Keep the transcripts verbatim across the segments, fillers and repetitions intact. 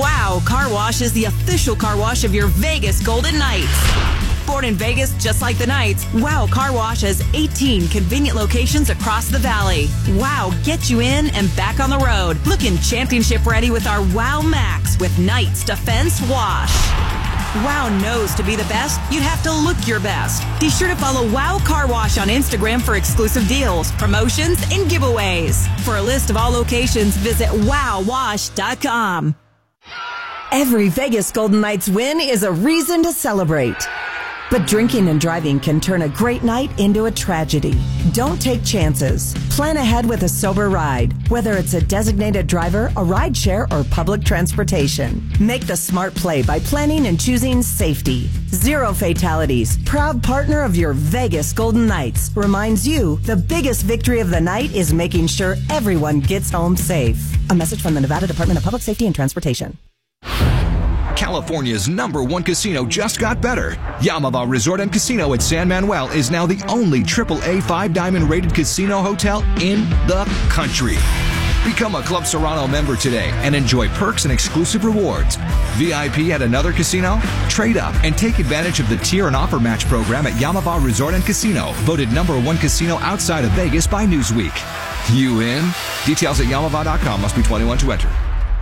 Wow Car Wash is the official car wash of your Vegas Golden Knights. Born in Vegas, just like the Knights, Wow Car Wash has eighteen convenient locations across the valley. Wow gets you in and back on the road. Looking championship ready with our Wow Max with Knights Defense Wash. Wow knows to be the best, you'd have to look your best. Be sure to follow Wow Car Wash on Instagram for exclusive deals, promotions, and giveaways. For a list of all locations, visit wow wash dot com. Every Vegas Golden Knights win is a reason to celebrate. But drinking and driving can turn a great night into a tragedy. Don't take chances. Plan ahead with a sober ride, whether it's a designated driver, a ride share, or public transportation. Make the smart play by planning and choosing safety. Zero Fatalities, proud partner of your Vegas Golden Knights, reminds you the biggest victory of the night is making sure everyone gets home safe. A message from the Nevada Department of Public Safety and Transportation. California's number one casino just got better. Yamava Resort and Casino at San Manuel is now the only triple A five-diamond rated casino hotel in the country. Become a Club Serrano member today and enjoy perks and exclusive rewards. V I P at another casino? Trade up and take advantage of the tier and offer match program at Yamava Resort and Casino, voted number one casino outside of Vegas by Newsweek. You in? Details at yamava dot com. Must be twenty-one to enter.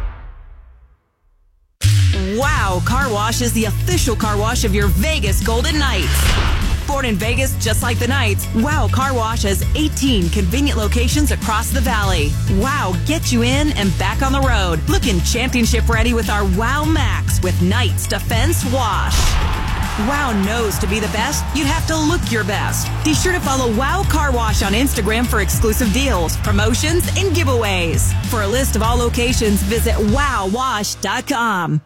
Wow Car Wash is the official car wash of your Vegas Golden Knights. Born in Vegas, just like the Knights, Wow Car Wash has eighteen convenient locations across the valley. Wow gets you in and back on the road. Looking championship ready with our Wow Max with Knights Defense Wash. Wow knows to be the best, you'd have to look your best. Be sure to follow Wow Car Wash on Instagram for exclusive deals, promotions, and giveaways. For a list of all locations, visit wow wash dot com.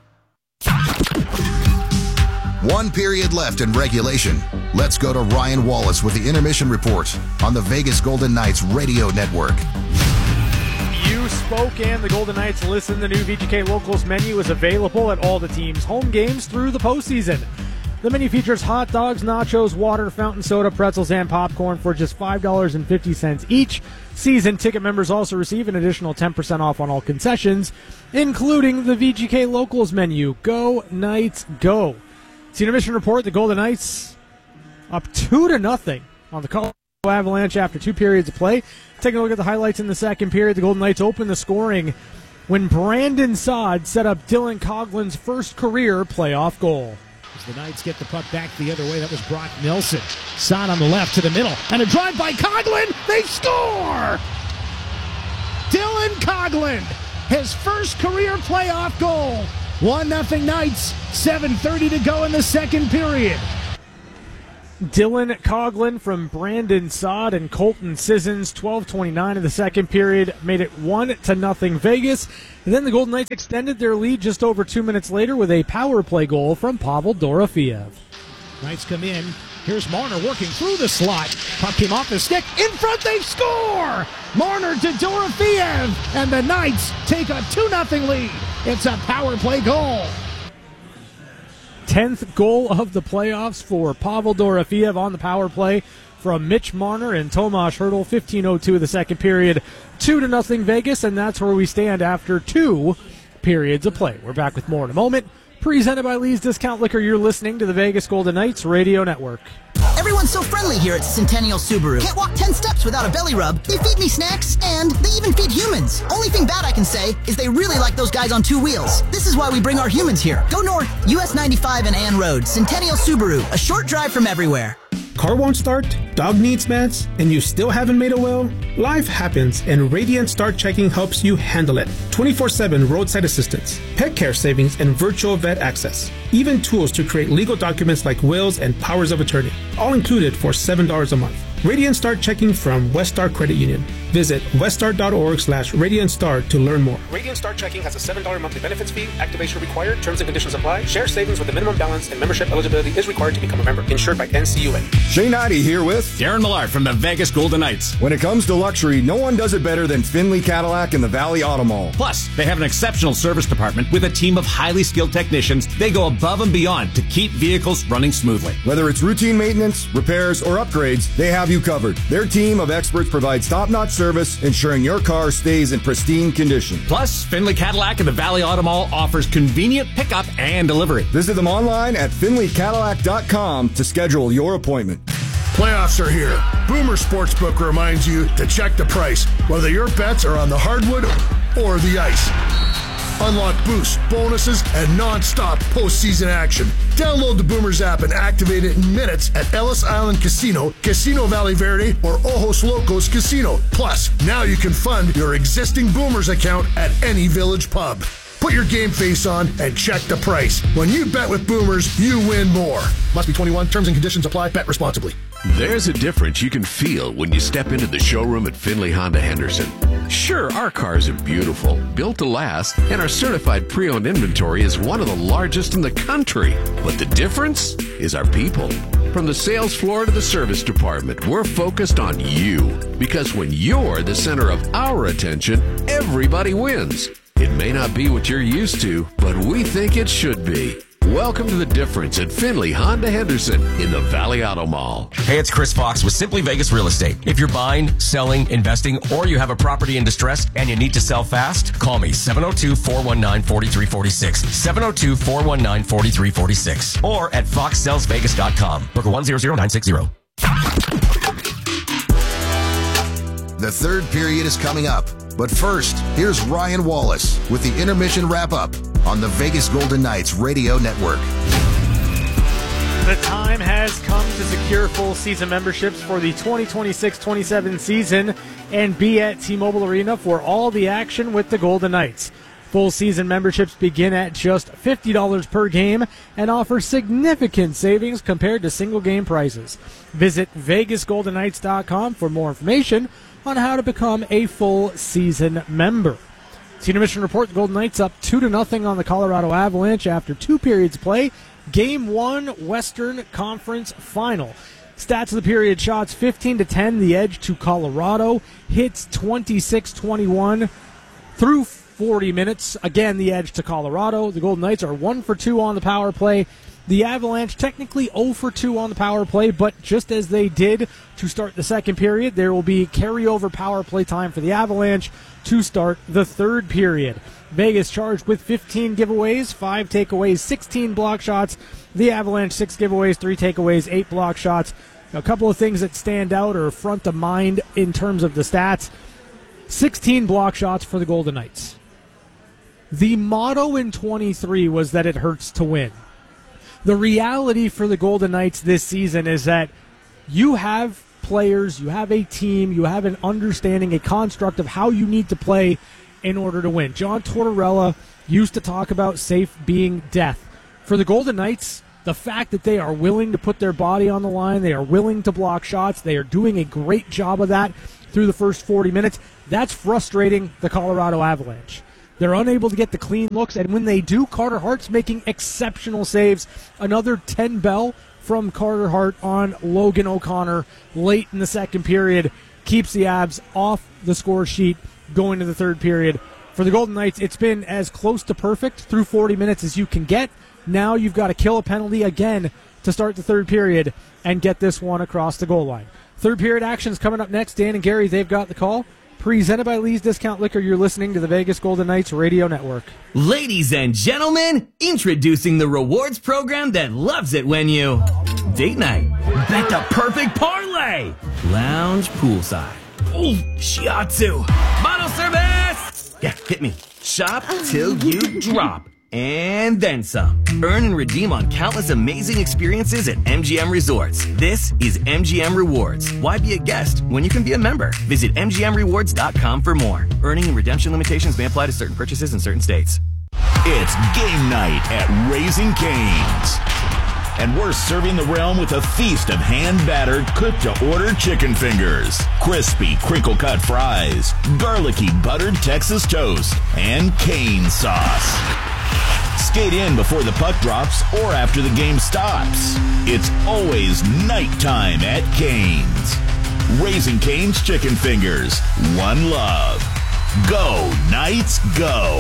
One period left in regulation. Let's go to Ryan Wallace with the intermission report on the Vegas Golden Knights radio network. You spoke and the Golden Knights listen. The new V G K Locals menu is available at all the team's home games through the postseason. The menu features hot dogs, nachos, water, fountain soda, pretzels, and popcorn for just five dollars and fifty cents each. Season ticket members also receive an additional ten percent off on all concessions, including the V G K Locals menu. Go Knights, go. See intermission report, the Golden Knights up two to nothing on the Colorado Avalanche after two periods of play. Taking a look at the highlights in the second period, the Golden Knights opened the scoring when Brandon Saad set up Dylan Coughlin's first career playoff goal. As the Knights get the puck back the other way, that was Brock Nelson. Saad on the left to the middle, and a drive by Coughlin. They score! Dylan Coughlin, his first career playoff goal. one nothing Knights, seven thirty to go in the second period. Dylan Coughlin from Brandon Saad and Colton Sissons, twelve twenty-nine in the second period, made it one to nothing Vegas. And then the Golden Knights extended their lead just over two minutes later with a power play goal from Pavel Dorofeev. Knights come in. Here's Marner working through the slot. Puck came off the stick. In front, they score! Marner to Dorofeev, and the Knights take a two nothing lead. It's a power play goal. tenth goal of the playoffs for Pavel Dorofeev on the power play from Mitch Marner and Tomas Hertl. fifteen oh two of the second period, two to nothing Vegas, and that's where we stand after two periods of play. We're back with more in a moment. Presented by Lee's Discount Liquor, you're listening to the Vegas Golden Knights Radio Network. Everyone's so friendly here at Centennial Subaru. Can't walk ten steps without a belly rub. They feed me snacks, and they even feed humans. Only thing bad I can say is they really like those guys on two wheels. This is why we bring our humans here. Go north, U S ninety-five and Ann Road. Centennial Subaru, a short drive from everywhere. Car won't start, dog needs meds, and you still haven't made a will? Life happens, and Radiant Start Checking helps you handle it. twenty-four seven roadside assistance, pet care savings, and virtual vet access. Even tools to create legal documents like wills and powers of attorney. All included for seven dollars a month. Radiant Start Checking from Westar Credit Union. Visit westar.org slash Radiant Start to learn more. Radiant Start Checking has a seven dollars monthly benefits fee. Activation required. Terms and conditions apply. Share savings with a minimum balance and membership eligibility is required to become a member. Insured by N C U A. Shane Noddy here with Darren Millard from the Vegas Golden Knights. When it comes to luxury, no one does it better than Finley Cadillac and the Valley Auto Mall. Plus, they have an exceptional service department with a team of highly skilled technicians. They go above and beyond to keep vehicles running smoothly. Whether it's routine maintenance, repairs, or upgrades, they have you covered. Their team of experts provides top-notch service service, ensuring your car stays in pristine condition. Plus, Finley Cadillac and the Valley Auto Mall offers convenient pickup and delivery. Visit them online at finley cadillac dot com to schedule your appointment. Playoffs are here. Boomer Sportsbook reminds you to check the price, whether your bets are on the hardwood or the ice. Unlock boosts, bonuses, and non-stop postseason action. Download the Boomers app and activate it in minutes at Ellis Island Casino, Casino Valley Verde, or Ojos Locos Casino. Plus, now you can fund your existing Boomers account at any Village pub. Put your game face on and check the price. When you bet with Boomers, you win more. Must be twenty-one. Terms and conditions apply. Bet responsibly. There's a difference you can feel when you step into the showroom at Finley Honda Henderson. Sure, our cars are beautiful, built to last, and our certified pre-owned inventory is one of the largest in the country. But the difference is our people. From the sales floor to the service department, we're focused on you. Because when you're the center of our attention, everybody wins. It may not be what you're used to, but we think it should be. Welcome to The Difference at Finley Honda Henderson in the Valley Auto Mall. Hey, it's Chris Fox with Simply Vegas Real Estate. If you're buying, selling, investing, or you have a property in distress and you need to sell fast, call me seven oh two, four one nine, four three four six, seven oh two, four one nine, four three four six, or at fox sells vegas dot com. Broker one zero zero nine six zero. The third period is coming up. But first, here's Ryan Wallace with the intermission wrap-up on the Vegas Golden Knights Radio Network. The time has come to secure full season memberships for the twenty twenty-six twenty-seven season and be at T-Mobile Arena for all the action with the Golden Knights. Full season memberships begin at just fifty dollars per game and offer significant savings compared to single game prices. Visit vegas golden knights dot com for more information on how to become a full season member. Senior Mission Report, the Golden Knights up two to nothing on the Colorado Avalanche after two periods of play. Game one, Western Conference Final. Stats of the period: shots fifteen to ten, the edge to Colorado. Hits twenty-six twenty-one through forty minutes. Again, the edge to Colorado. The Golden Knights are one for two on the power play. The Avalanche technically zero for two on the power play, but just as they did to start the second period, there will be carryover power play time for the Avalanche to start the third period. Vegas charged with fifteen giveaways, five takeaways, sixteen block shots. The Avalanche, six giveaways, three takeaways, eight block shots. A couple of things that stand out or front of mind in terms of the stats. sixteen block shots for the Golden Knights. The motto in twenty-three was that it hurts to win. The reality for the Golden Knights this season is that you have players, you have a team, you have an understanding, a construct of how you need to play in order to win. John Tortorella used to talk about safe being death. For the Golden Knights, the fact that they are willing to put their body on the line, they are willing to block shots, they are doing a great job of that through the first forty minutes, that's frustrating the Colorado Avalanche. They're unable to get the clean looks, and when they do, Carter Hart's making exceptional saves. Another ten bell from Carter Hart on Logan O'Connor late in the second period keeps the Avs off the score sheet going to the third period. For the Golden Knights, it's been as close to perfect through forty minutes as you can get. Now you've got to kill a penalty again to start the third period and get this one across the goal line. Third period action is coming up next. Dan and Gary, they've got the call. Presented by Lee's Discount Liquor, you're listening to the Vegas Golden Knights Radio Network. Ladies and gentlemen, introducing the rewards program that loves it when you... Date night. Bet the perfect parlay. Lounge poolside. Ooh, shiatsu. Bottle service. Yeah, hit me. Shop till you drop. And then some. Earn and redeem on countless amazing experiences at M G M Resorts. This is M G M Rewards. Why be a guest when you can be a member? Visit M G M rewards dot com for more. Earning and redemption limitations may apply to certain purchases in certain states. It's game night at Raising Cane's. And we're serving the realm with a feast of hand-battered, cooked-to-order chicken fingers, crispy, crinkle-cut fries, garlicky, buttered Texas toast, and cane sauce. Skate in before the puck drops or after the game stops. It's always nighttime at Cane's. Raising Cane's Chicken Fingers. One love. Go, Knights, go.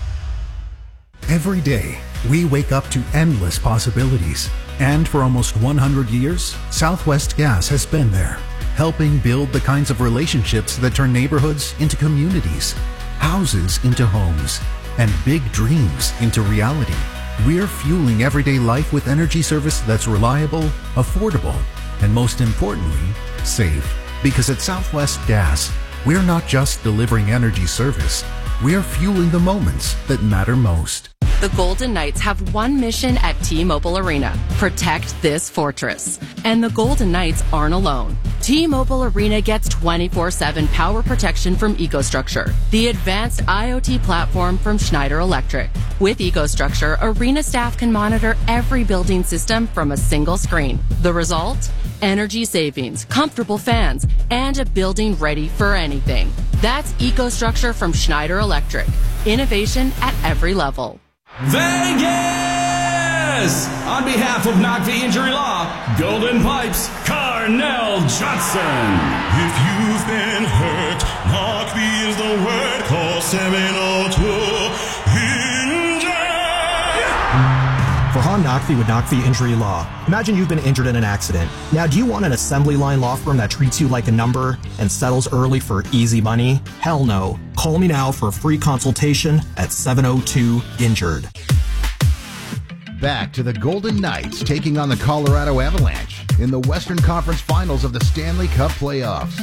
Every day, we wake up to endless possibilities. And for almost one hundred years, Southwest Gas has been there. helping build the kinds of relationships that turn neighborhoods into communities, houses into homes, and big dreams into reality. We're fueling everyday life with energy service that's reliable, affordable, and most importantly, safe. Because at Southwest Gas, we're not just delivering energy service, we're fueling the moments that matter most. The Golden Knights have one mission at T-Mobile Arena: protect this fortress. And the Golden Knights aren't alone. T-Mobile Arena gets twenty-four seven power protection from EcoStruxure, the advanced IoT platform from Schneider Electric. With EcoStruxure, Arena staff can monitor every building system from a single screen. The result? Energy savings, comfortable fans, and a building ready for anything. That's EcoStruxure from Schneider Electric. Innovation at every level. Vegas! On behalf of Knock the Injury Law, Golden Pipes, Carnell Johnson. If you've been hurt, Knock the is the word. Call seven oh two injured. For Han Knockthie with Knockthie Injury Law, imagine you've been injured in an accident. Now, do you want an assembly line law firm that treats you like a number and settles early for easy money? Hell no. Call me now for a free consultation at seven oh two injured. Back to the Golden Knights taking on the Colorado Avalanche in the Western Conference Finals of the Stanley Cup playoffs.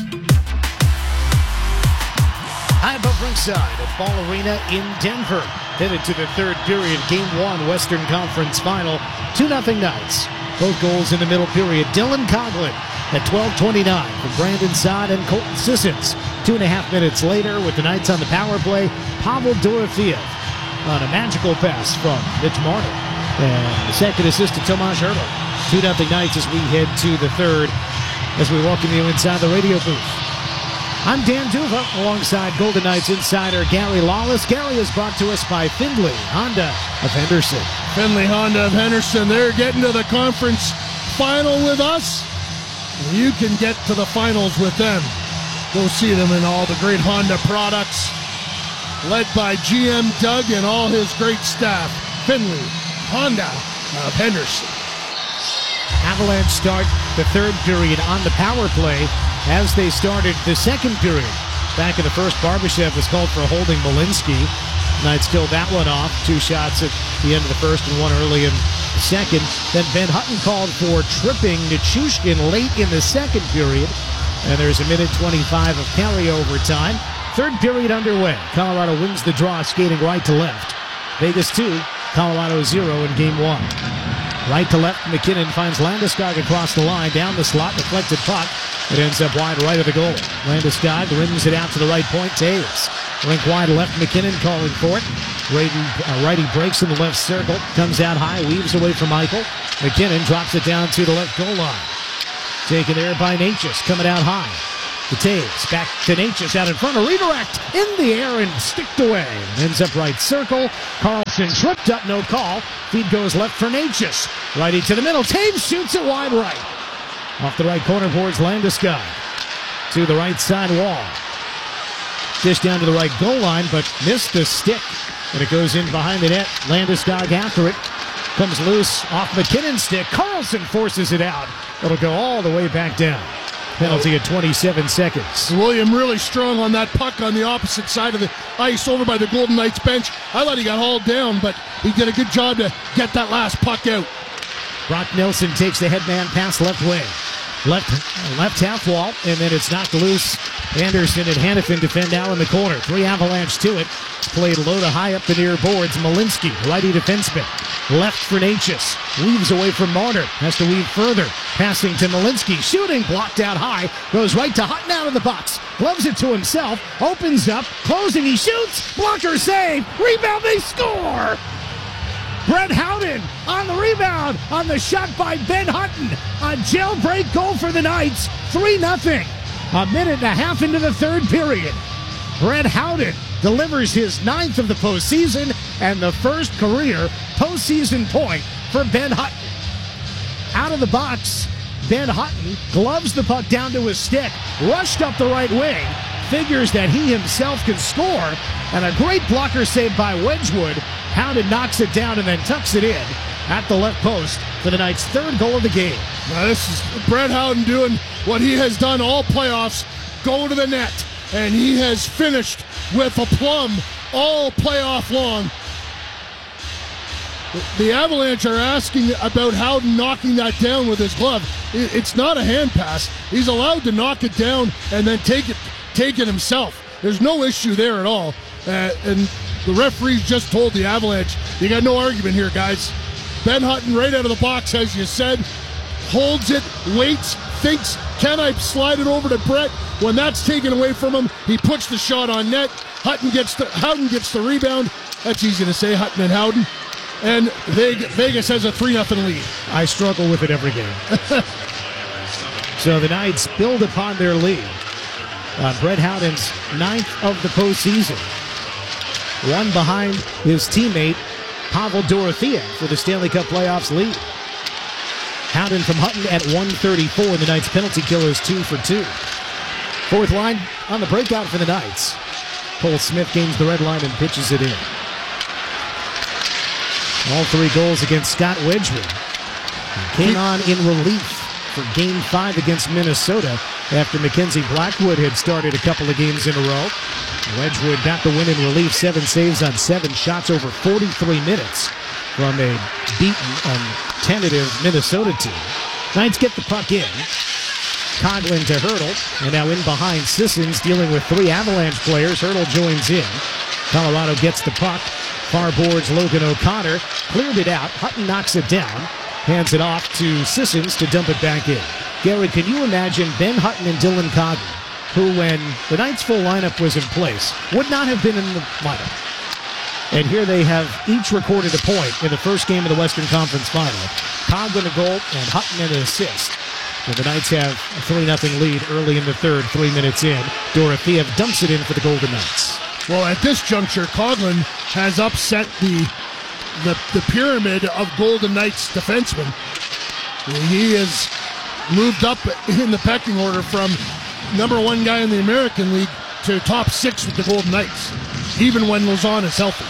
High above ringside at Ball Arena in Denver. Headed to the third period, Game one, Western Conference Final. two nothing Knights. Both goals in the middle period. Dylan Coghlan at twelve twenty-nine from Brandon Saad and Colton Sissons. Two and a half minutes later, with the Knights on the power play, Pavel Dorofeev on a magical pass from Mitch Marner. And the second assist to Tomas Hertl. two nothing Knights as we head to the third, as we welcome you inside the radio booth. I'm Dan Duva, alongside Golden Knights insider Gary Lawless. Gary is brought to us by Findlay Honda of Henderson. Findlay Honda of Henderson, they're getting to the conference final with us. You can get to the finals with them. Go see them in all the great Honda products. Led by G M Doug and all his great staff. Findlay Honda of Henderson. Avalanche start the third period on the power play as they started the second period. Back in the first, Barbashev was called for holding Malinsky. Knights killed that one off. Two shots at the end of the first and one early in the second. Then Ben Hutton called for tripping Nichushkin late in the second period. And there's a minute twenty-five of carryover time. Third period underway. Colorado wins the draw, skating right to left. Vegas two, Colorado zero in game one. Right to left, McKinnon finds Landeskog across the line, down the slot, deflected puck. It ends up wide right of the goal. Landeskog rims it out to the right point, Taves. Rink wide left, McKinnon calling for it. Righty, uh, righty breaks in the left circle, comes out high, weaves away from Michael. McKinnon drops it down to the left goal line. Taken there by Natchez, coming out high. To Taves, back to Natchez, out in front, a redirect in the air and sticked away. Ends up right circle. Carlson tripped up, no call. Feed goes left for Natchez. Righty to the middle, Taves shoots it wide right. Off the right corner boards, Landeskog to the right side wall. Dish down to the right goal line, but missed the stick. And it goes in behind the net. Landeskog after it. Comes loose off McKinnon's stick. Carlson forces it out. It'll go all the way back down. Penalty at twenty-seven seconds. William really strong on that puck on the opposite side of the ice over by the Golden Knights bench. I thought he got hauled down, but he did a good job to get that last puck out. Brock Nelson takes the headman pass left wing. Left left half wall, and then it's knocked loose. Anderson and Hannafin defend now in the corner. Three Avalanche to it. Played low to high up the near boards. Malinsky, righty defenseman. Left for Natchez. Weaves away from Marner. Has to weave further. Passing to Malinsky. Shooting, blocked out high. Goes right to Hutton out of the box. Gloves it to himself. Opens up. Closing, he shoots. Blocker save. Rebound, they score! Brett Howden on the rebound on the shot by Ben Hutton. A jailbreak goal for the Knights. three nothing. A minute and a half into the third period. Brett Howden delivers his ninth of the postseason and the first career postseason point for Ben Hutton. Out of the box, Ben Hutton gloves the puck down to his stick, rushed up the right wing, figures that he himself can score, and a great blocker save by Wedgwood. Howden knocks it down and then tucks it in. at the left post for the Knights' third goal of the game. Now this is Brett Howden doing what he has done all playoffs, go to the net. And he has finished with a plum all playoff long. The Avalanche are asking about Howden knocking that down with his glove. It's not a hand pass. He's allowed to knock it down and then take it, take it himself. There's no issue there at all. Uh, and the referees just told the Avalanche, you got no argument here, guys. Ben Hutton right out of the box, as you said, holds it, waits, thinks, can I slide it over to Brett? When that's taken away from him, he puts the shot on net. Hutton gets the, Howden gets the rebound. That's easy to say, Hutton and Howden. And Vegas has a three nothing lead. I struggle with it every game. So the Knights build upon their lead. Uh, Brett Howden's ninth of the postseason. One behind his teammate, Pavel Dorofeyev, for the Stanley Cup playoffs lead. Howden from Hutton at one thirty-four. The Knights' penalty killers two for two. Fourth line on the breakout for the Knights. Cole Smith gains the red line and pitches it in. All three goals against Scott Wedgwood. He came on in relief for Game five against Minnesota after Mackenzie Blackwood had started a couple of games in a row. Wedgwood got the win in relief, seven saves on seven shots over forty-three minutes from a beaten and tentative Minnesota team. Knights get the puck in. Coghlan to Hurdle, and now in behind Sissons, dealing with three Avalanche players. Hurdle joins in. Colorado gets the puck. Far boards Logan O'Connor, cleared it out. Hutton knocks it down, hands it off to Sissons to dump it back in. Gary, can you imagine Ben Hutton and Dylan Coghlan, who, when the Knights' full lineup was in place, would not have been in the lineup? And here they have each recorded a point in the first game of the Western Conference Final. Coghlan a goal and Hutton an assist. So the Knights have a three nothing lead early in the third, three minutes in. Dorofeyev dumps it in for the Golden Knights. Well, at this juncture, Coghlan has upset the, the the pyramid of Golden Knights defensemen. He has moved up in the pecking order from number one guy in the American League to top six with the Golden Knights, even when Lauzon is healthy.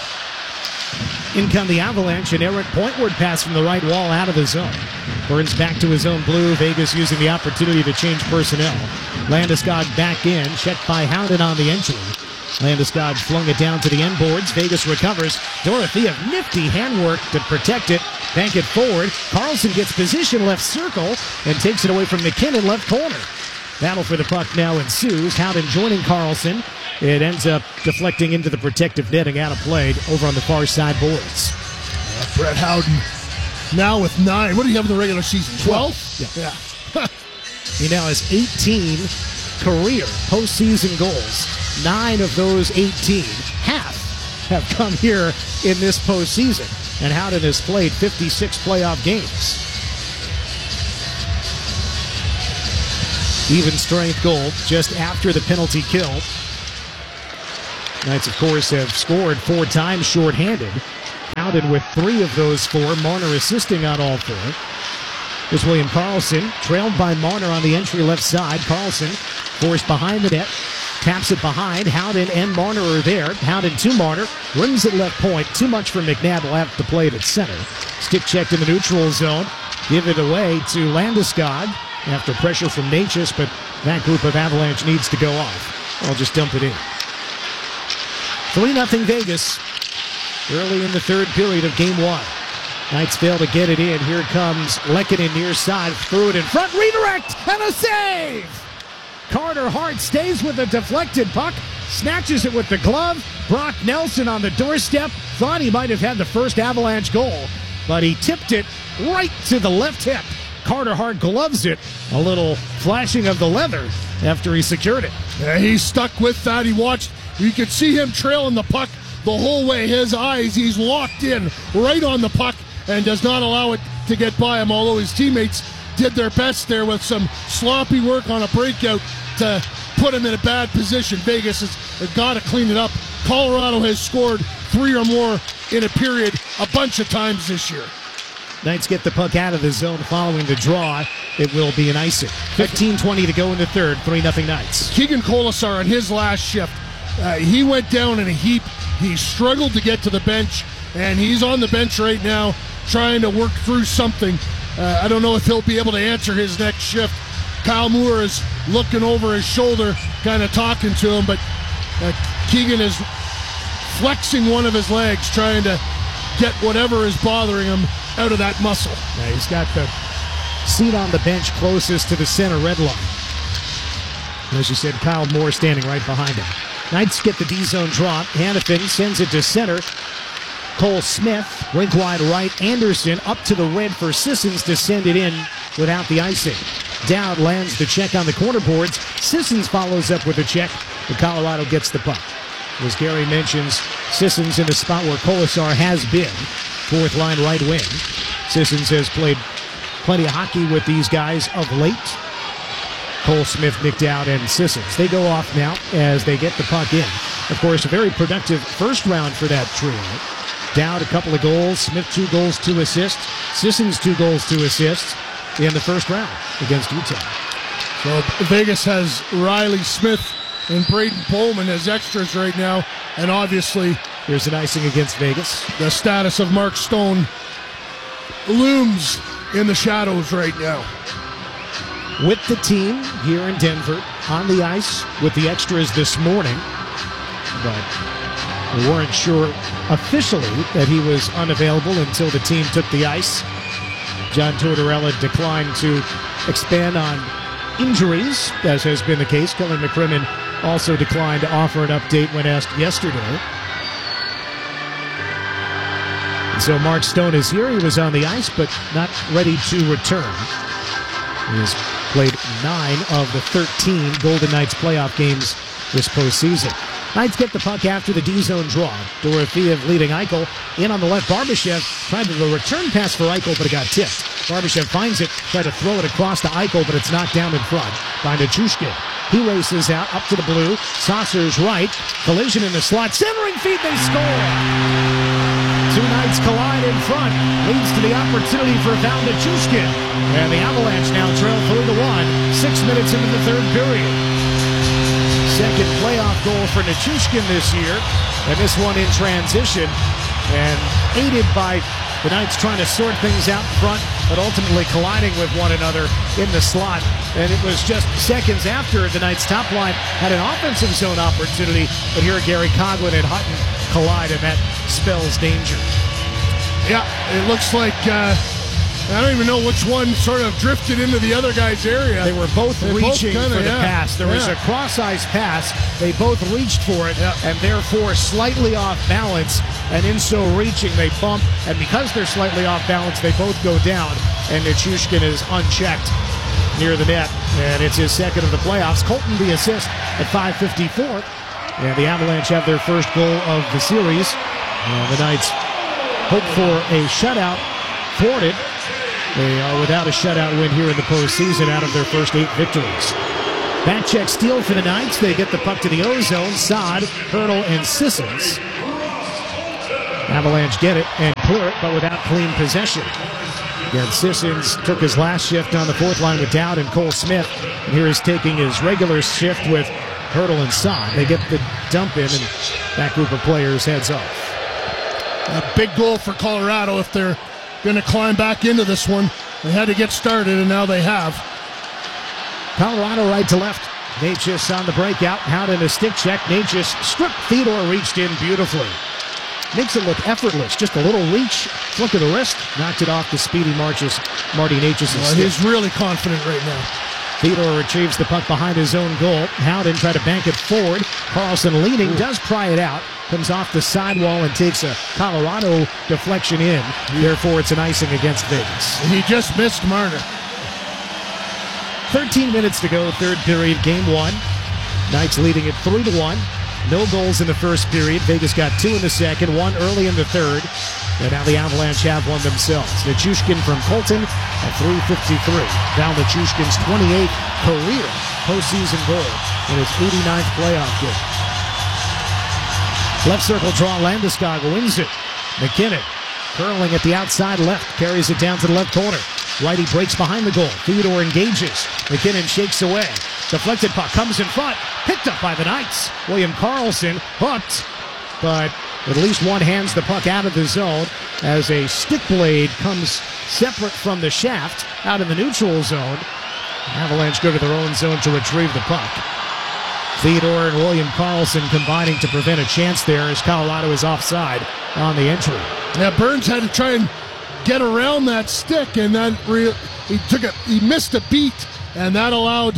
In come the Avalanche, an errant pointward pass from the right wall out of the zone. Burns back to his own blue. Vegas using the opportunity to change personnel. Landeskog back in, checked by Howden on the entry. Landeskog flung it down to the end boards. Vegas recovers. Dorofeyev, nifty handwork to protect it. Bank it forward. Carlson gets position left circle and takes it away from McKinnon left corner. Battle for the puck now ensues. Howden joining Carlson. It ends up deflecting into the protective netting, out of play over on the far side boards. Uh, Brett Howden now with nine. What do you have in the regular season? twelve? Yeah. yeah. He now has eighteen career postseason goals. Nine of those eighteen, half, have come here in this postseason. And Howden has played fifty-six playoff games. Even strength goal just after the penalty kill. Knights, of course, have scored four times shorthanded. Howden with three of those four. Marner assisting on all four. There's William Karlsson, trailed by Marner on the entry left side. Karlsson forced behind the net. Taps it behind. Howden and Marner are there. Howden to Marner. Runs at left point. Too much for McNabb. Will have to play it at center. Stick checked in the neutral zone. Give it away to Landeskog after pressure from Natchez, but that group of Avalanche needs to go off. I'll just dump it in. three nothing Vegas early in the third period of game one. Knights fail to get it in. Here comes Lehkonen near side. Threw it in front. Redirect and a save! Carter Hart stays with the deflected puck. Snatches it with the glove. Brock Nelson on the doorstep. Thought he might have had the first Avalanche goal, but he tipped it right to the left hip. Carter Hart gloves it. A little flashing of the leather after he secured it. Yeah, he stuck with that. He watched. You could see him trailing the puck the whole way. His eyes, he's locked in right on the puck and does not allow it to get by him, although his teammates did their best there with some sloppy work on a breakout to put him in a bad position. Vegas has got to clean it up. Colorado has scored three or more in a period a bunch of times this year. Knights get the puck out of the zone following the draw. It will be an icing. fifteen twenty to go in the third. three nothing Knights. Keegan Colasar on his last shift, uh, he went down in a heap. He struggled to get to the bench. and he's on the bench right now trying to work through something. Uh, I don't know if he'll be able to answer his next shift. Kyle Moore is looking over his shoulder, kind of talking to him, but uh, Keegan is flexing one of his legs, trying to get whatever is bothering him out of that muscle. Yeah, he's got the seat on the bench closest to the center red line. As you said, Kyle Moore standing right behind him. Knights get the D-zone drop. Hannafin sends it to center. Cole Smith, rink wide right. Anderson up to the red for Sissons to send it in without the icing. Dowd lands the check on the corner boards. Sissons follows up with a check, but Colorado gets the puck. As Gary mentions, Sissons in the spot where Kolasar has been, fourth line right wing. Sissons has played plenty of hockey with these guys of late. Cole Smith, McDowd, and Sissons. They go off now as they get the puck in. Of course, a very productive first round for that trio. Dowd, a couple of goals. Smith, two goals, two assists. Sissons, two goals, two assists in the first round against Utah. So Vegas has Riley Smith and Braden Pullman as extras right now. And obviously, here's an icing against Vegas. The status of Mark Stone looms in the shadows right now. With the team here in Denver on the ice with the extras this morning, but we weren't sure officially that he was unavailable until the team took the ice. John Tortorella declined to expand on injuries, as has been the case. Kelly McCrimmon also declined to offer an update when asked yesterday. And so Mark Stone is here. He was on the ice, but not ready to return. He has played nine of the thirteen Golden Knights playoff games this postseason. Knights get the puck after the D-zone draw. Dorofeev leading Eichel. In on the left, Barbashev tried to do a return pass for Eichel, but it got tipped. Barbashev finds it, tried to throw it across to Eichel, but it's knocked down in front by Nichushkin. He races out, up to the blue. Saucer's right. Collision in the slot. Centering feed, they score! Two Knights collide in front. Leads to the opportunity for Val Nichushkin. And the Avalanche now trail three to one. Six minutes into the third period. Second playoff goal for Nichushkin this year. And this one in transition. And aided by the Knights trying to sort things out front, but ultimately colliding with one another in the slot. And it was just seconds after the Knights' top line had an offensive zone opportunity. But here Gary Coghlan and Hutton collide, and that spells danger. Yeah, it looks like, uh, I don't even know which one sort of drifted into the other guy's area. They were both they reaching both kinda, for the yeah, pass. There yeah. was a cross-ice pass. They both reached for it, yeah. and therefore slightly off balance. And in so reaching, they bump. And because they're slightly off balance, they both go down. And Nichushkin is unchecked near the net. And it's his second of the playoffs. Colton the assist at five fifty-four. And the Avalanche have their first goal of the series. And the Knights hope for a shutout thwarted. They are without a shutout win here in the postseason out of their first eight victories. Back check steal for the Knights. They get the puck to the O-zone. Saad, Hurdle, and Sissons. Avalanche get it and clear it, but without clean possession. Again, Sissons took his last shift on the fourth line with Dowd and Cole Smith. And here is taking his regular shift with Hurdle and Saad. They get the dump in, and that group of players heads off. A big goal for Colorado if they're going to climb back into this one. They had to get started, and now they have. Colorado right to left. Natchez on the breakout. Howden a stick check. Natchez stripped. Theodore reached in beautifully. Makes it look effortless. Just a little reach, flick of the wrist, knocked it off the speedy marches. Marty Natchez. Well, he's really confident right now. Theodore retrieves the puck behind his own goal. Howden tried to bank it forward. Carlson leading, Ooh. does pry it out. Comes off the sidewall and takes a Colorado deflection in. Therefore, it's an icing against Vegas. He just missed Marner. thirteen minutes to go, third period, game one. Knights leading it three to one. No goals in the first period. Vegas got two in the second, one early in the third. And now the Avalanche have one themselves. Nichushkin from Colton at three fifty-three. Val Nichushkin's twenty-eighth career postseason goal in his eighty-ninth playoff game. Left circle draw, Landeskog wins it. McKinnon curling at the outside left, carries it down to the left corner. Righty breaks behind the goal. Theodore engages. McKinnon shakes away. Deflected puck comes in front. Picked up by the Knights. William Karlsson hooked, but At least one hands the puck out of the zone as a stick blade comes separate from the shaft out in the neutral zone. Avalanche go to their own zone to retrieve the puck. Theodore and William Karlsson combining to prevent a chance there as Colorado is offside on the entry. Yeah, Burns had to try and get around that stick, and then re- he took a he missed a beat, and that allowed.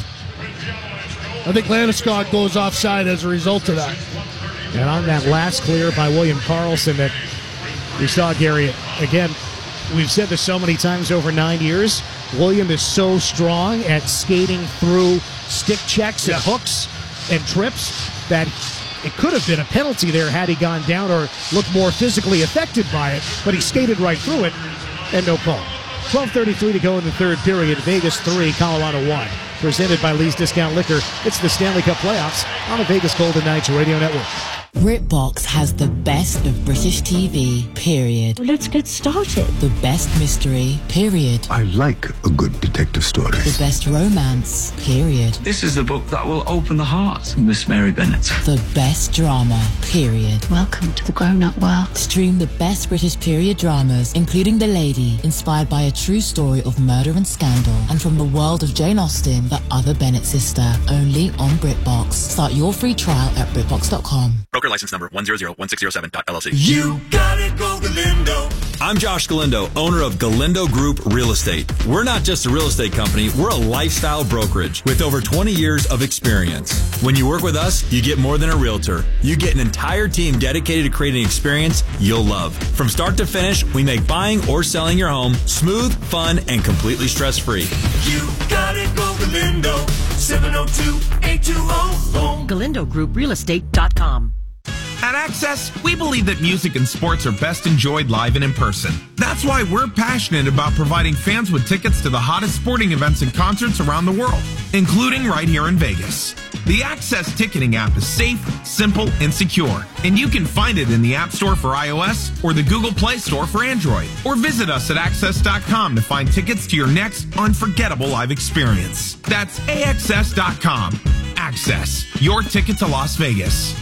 I think Landeskog goes offside as a result of that. And on that last clear by William Karlsson that we saw, Gary, again, we've said this so many times over nine years. William is so strong at skating through stick checks and hooks and trips that it could have been a penalty there had he gone down or looked more physically affected by it, but he skated right through it and no call. twelve thirty-three to go in the third period. Vegas three, Colorado one. Presented by Lee's Discount Liquor. It's the Stanley Cup playoffs on the Vegas Golden Knights Radio Network. BritBox has the best of British T V, period. Let's get started. The best mystery, period. I like a good detective story. The best romance, period. This is the book that will open the heart of Miss Mary Bennett. The best drama, period. Welcome to the grown-up world. Stream the best British period dramas, including The Lady, inspired by a true story of murder and scandal, and from the world of Jane Austen, the other Bennett sister, only on BritBox. Start your free trial at BritBox dot com. Broker license number one zero zero one six zero seven dot L L C. You gotta go Galindo. I'm Josh Galindo, owner of Galindo Group Real Estate. We're not just a real estate company, we're a lifestyle brokerage with over twenty years of experience. When you work with us, you get more than a realtor. You get an entire team dedicated to creating an experience you'll love. From start to finish, we make buying or selling your home smooth, fun, and completely stress-free. You gotta go Galindo. seven oh two, eight two oh, home. Galindo Group Real Estate dot com. At Access, we believe that music and sports are best enjoyed live and in person. That's why we're passionate about providing fans with tickets to the hottest sporting events and concerts around the world, including right here in Vegas. The Access ticketing app is safe, simple, and secure, and you can find it in the App Store for iOS or the Google Play Store for Android. Or visit us at access dot com to find tickets to your next unforgettable live experience. That's A X S dot com. Access, your ticket to Las Vegas.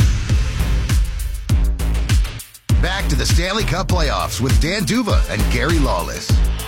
Back to the Stanley Cup playoffs with Dan Duva and Gary Lawless.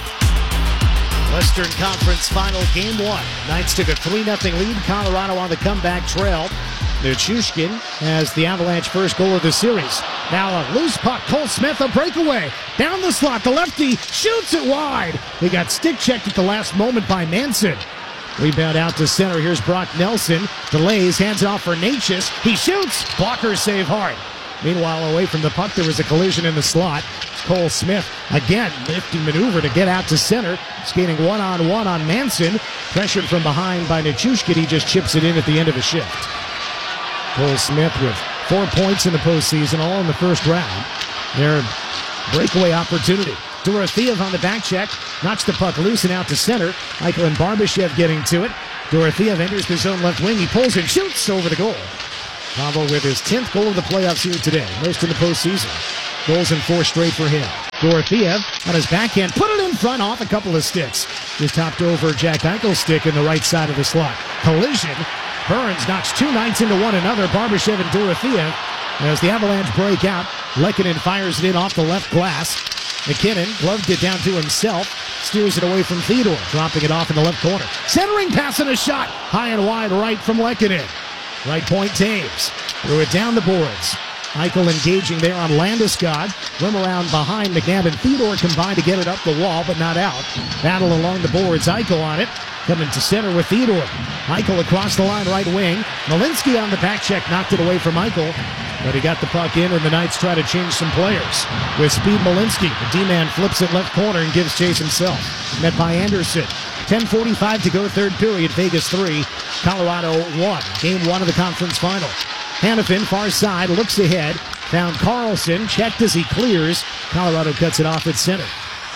Western Conference Final Game one. Knights took a three nothing lead. Colorado on the comeback trail. Nichushkin has the Avalanche first goal of the series. Now a loose puck. Cole Smith, a breakaway. Down the slot. The lefty shoots it wide. He got stick checked at the last moment by Manson. Rebound out to center. Here's Brock Nelson. Delays. Hands it off for Natchez. He shoots. Blocker save hard. Meanwhile, away from the puck, there was a collision in the slot. Cole Smith, again, lifting maneuver to get out to center. Skating one-on-one on Manson. Pressured from behind by Nichushkin. He just chips it in at the end of a shift. Cole Smith with four points in the postseason, all in the first round. Their breakaway opportunity. Dorofeev on the back check. Knocks the puck loose and out to center. Eichel and Barbashev getting to it. Dorofeev enters the zone left wing. He pulls and shoots over the goal. Bravo with his tenth goal of the playoffs here today. Most in the postseason. Goals in four straight for him. Dorofeev on his backhand. Put it in front off a couple of sticks. Just topped over Jack Eichel's stick in the right side of the slot. Collision. Burns knocks two Knights into one another. Barbashev and Dorofeev. As the Avalanche break out, Lehkonen fires it in off the left glass. McKinnon gloved it down to himself. Steers it away from Theodore. Dropping it off in the left corner. Centering pass and a shot. High and wide right from Lehkonen. Right point Taves. Threw it down the boards. Eichel engaging there on Landeskog. Rim around behind McNabb and Theodore combined to get it up the wall, but not out. Battle along the boards. Eichel on it. Coming to center with Theodore. Eichel across the line, right wing. Malinsky on the back check. Knocked it away from Eichel. But he got the puck in, and the Knights try to change some players. With speed, Malinsky. The D-man flips it left corner and gives chase himself. Met by Anderson. ten forty-five to go, third period. Vegas three, Colorado one. Game one of the conference final. Hanifin, far side, looks ahead. Found Karlsson, checked as he clears. Colorado cuts it off at center.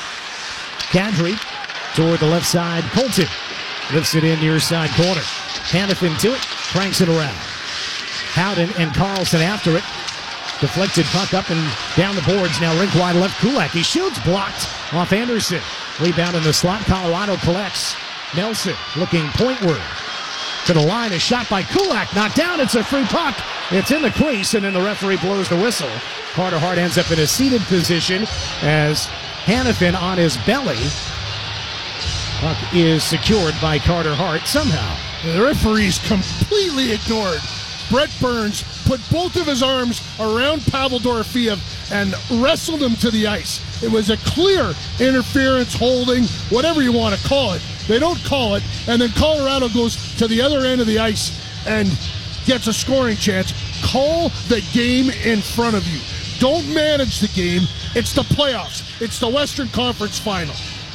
Kadri toward the left side. Colton lifts it in near side corner. Hanifin to it, cranks it around. Howden and Karlsson after it. Deflected puck up and down the boards. Now rink wide left. Kulak. He shoots, blocked off Anderson. Rebound in the slot. Colorado collects. Nelson looking pointward. To the line. A shot by Kulak. Knocked down. It's a free puck. It's in the crease, and then the referee blows the whistle. Carter Hart ends up in a seated position as Hanifin on his belly. Puck is secured by Carter Hart somehow. The referees completely ignored. Brett Burns put both of his arms around Pavel Dorofeev and wrestled him to the ice. It was a clear interference, holding, whatever you want to call it. They don't call it, and then Colorado goes to the other end of the ice and gets a scoring chance. Call the game in front of you. Don't manage the game. It's the playoffs. It's the Western Conference Final.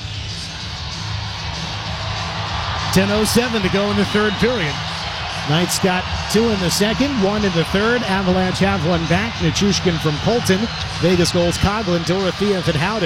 ten oh seven to go in the third period. Knights got two in the second, one in the third. Avalanche have one back. Nichushkin from Colton. Vegas goals Coghlan, Dorofeev, and Howden.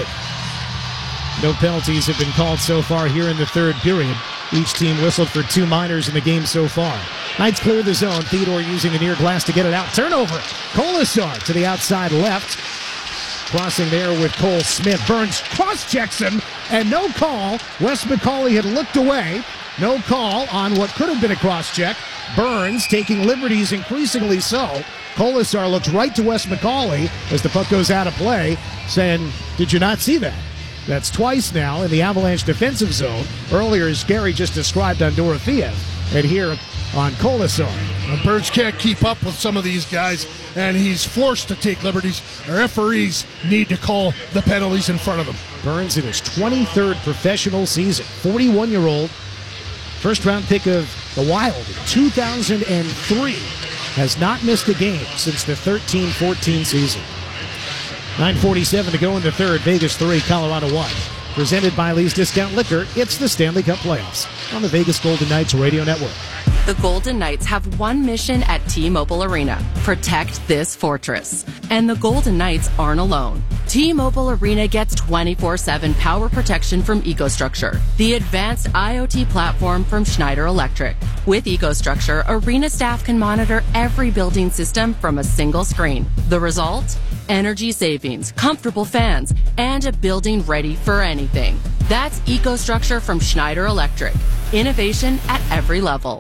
No penalties have been called so far here in the third period. Each team whistled for two minors in the game so far. Knights clear the zone. Theodore using the near glass to get it out. Turnover. Kolasar to the outside left. Crossing there with Cole Smith. Burns cross-checks him, and no call. Wes McCauley had looked away. No call on what could have been a cross-check. Burns taking liberties increasingly so. Kolasar looks right to Wes McCauley as the puck goes out of play, saying, did you not see that? That's twice now in the Avalanche defensive zone. Earlier, as Gary just described on Dorofeev, and here on Kolasar. Well, Burns can't keep up with some of these guys, and he's forced to take liberties. The referees need to call the penalties in front of him. Burns in his twenty-third professional season. forty-one-year-old, first-round pick of the Wild in two thousand three. Has not missed a game since the thirteen fourteen season. nine forty-seven to go in the third. Vegas three, Colorado one. Presented by Lee's Discount Liquor, it's the Stanley Cup Playoffs on the Vegas Golden Knights Radio Network. The Golden Knights have one mission at T-Mobile Arena: protect this fortress. And the Golden Knights aren't alone. T-Mobile Arena gets twenty-four seven power protection from EcoStruxure, the advanced I O T platform from Schneider Electric. With EcoStruxure, Arena staff can monitor every building system from a single screen. The result? Energy savings, comfortable fans, and a building ready for anything. That's EcoStruxure from Schneider Electric. Innovation at every level.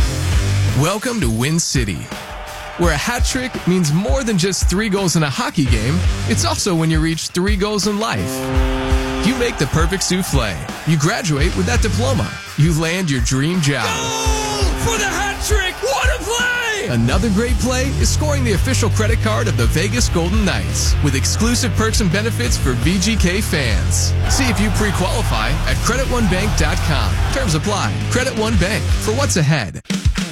Welcome to Win City, where a hat trick means more than just three goals in a hockey game. It's also when you reach three goals in life. You make the perfect souffle. You graduate with that diploma. You land your dream job. Goal for the hat trick! What a play! Another great play is scoring the official credit card of the Vegas Golden Knights with exclusive perks and benefits for V G K fans. See if you pre-qualify at credit one bank dot com. Terms apply. Credit One Bank, for what's ahead.